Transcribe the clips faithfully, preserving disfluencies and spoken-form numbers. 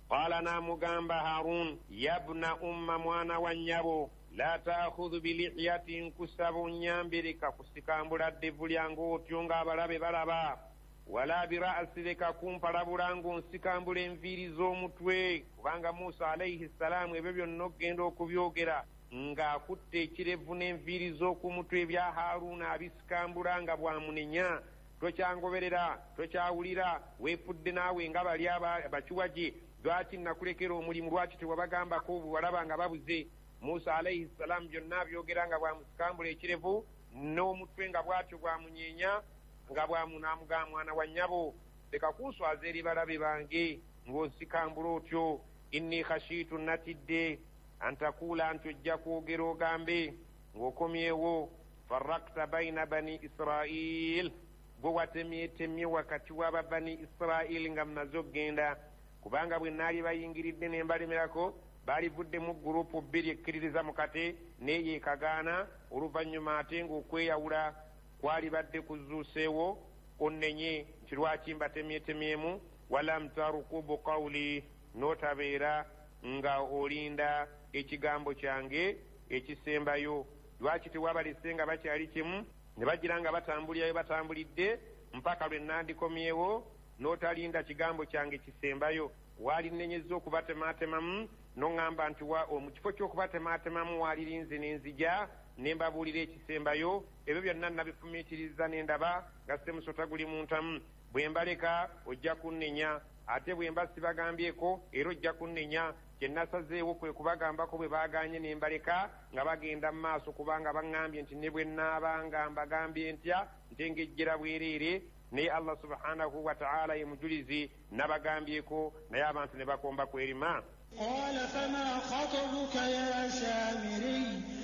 qala namugamba Harun yabna umma mwana wa nnyabo la taakhudhu bilihiyatin kusaba onyambirika kusikambula ddevu lyange otyo ng'abalabe balaba wala bira'si leka kumpalabula ng'onsikambula enviiri z'omutwe kubanga Musa alayhi salaamu ebyo byonna okgenda okubyogera ng'akutte ekirevu n'enviiri z'okumutwe ebya Haruna abisikambula nga bwamunenya. Tokyangoberera, tokyawulira, weefudde naawe nga bali abakiwaje. Lwaki nakulekera omulimu, lwaki tewabagambako bwalaba nga babuze? Musa alayhi salaamu byonna byogera nga bwamusikambula ekirevu n'omutwe nga bwatyo bwamunyeenya nga bwamunaamuga mwana wa nnyabo leka kunswaza eri balabe bange ng'osikambula otyo. Inni khashiitu natidde antakuula nti ojja kwogera ogambe ng'okomyewo farrakta baina bani Israil bwe watemyetemye wakati w'aba bani Israil nga mumaze okgenda kubanga bwe naali bayingiridde ne mbalemerako baalivuddemu gurupu bbiri ekkiririza mu kate neeyo ekagaana oluvannyuma ate ng'okweyawula kwali badde kuzuuseewo onnenye nti lwaki mbatemyetemyemu walam tarukubu qawli n'otabeera nga olinda ekigambo kyange ekisembayo. Lwaki tewabalese nga bakyali kimu ne bagira nga batambulirayo batambulidde mpaka lwe nandikomyewo n'otalinda kigambo kyange kisembayo? Waalinenyezza okubatematemamu n'oŋŋamba nti mu kifo ky'okubatematemamu waalirinze n'enzija ne mbabuulira ekisembayo. Ebyo byonna nabifumiitiriza ne ndaba nga semusota guli mu ntamu. Bwe mbaleka ojja kunnenya, ate bwe mba sibagambyeko era ojja kunnenya. Kye nasazeewo kwe kubagambako bwe baaganye ne mbaleka nga bagenda mu maaso kubanga baŋŋambye nti ne bwe nnaabanga mbagambye ntya nte ng'ejjera bwereere naye Allah subhanahu wa ta'ala ye mujulizi nabagambyeko naye abantu ne bakomba kwerima. Qala fama khatabuka ya Samiri,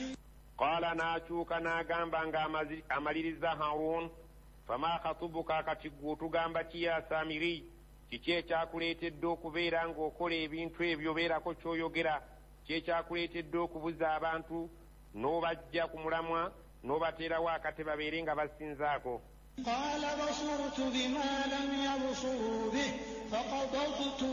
qala n'akyuka n'agamba nga amaliriza Harun fama khatabuka kati gwe otugamba ki ya Samiri? Kiki ekyakuleetedde okubeera ng'okola ebintu ebyo beerako ky'oyogera? Ki ekyakuleetedde okubuza abantu n'obajja ku mulamwa n'obateerawo akate babeere nga basinzaako? qala basurtu bima lam yabsuru bih faqadadtu